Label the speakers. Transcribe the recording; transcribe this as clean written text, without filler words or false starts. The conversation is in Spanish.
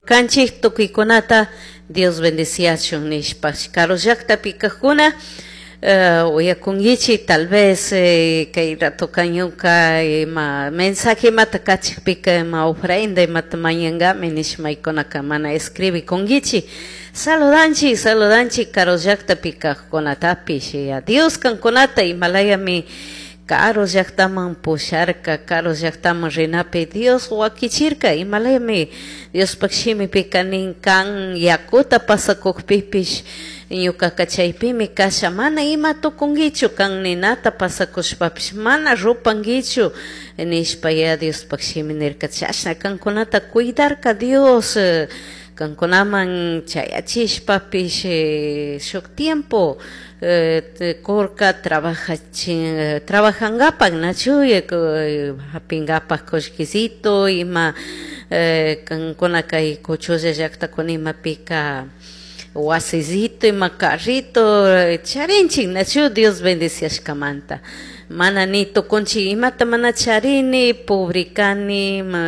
Speaker 1: Kanchik tukuykunata Dios bendeciachun nishpash karo llaqta pikakuna uyakungichik tal vez kay rato ñuka ima mensaje mata kachikpika ima ofrenda imata mañangami nishmaykunaka mana escribikungichik saludanchik karo llaqta pikakkunatapish Dios kankunata imalayami karo llaqtaman pusharka karo llaqtaman rinapi Dios wakichirka imalayami Dios pakshimipi kanin kan yakuta pasakukpipish ñuka kachaypimi kasha mana ima tukungichu kan ninata pasakushpapish mana rupangichu nishpa ya Dios pakshimi nirkachashna kankunata cuidarka Dios kankunaman chayachishpapish shuk tiempo kurka trabajangapak nachuya hapingapak koshkisito ima kankuna kay kuchulla llaqtakuna imapika wasizito ima carrito charinchik nachu Dios bendeciashkamanta mana ni tukunchik imata mana charini pobre kani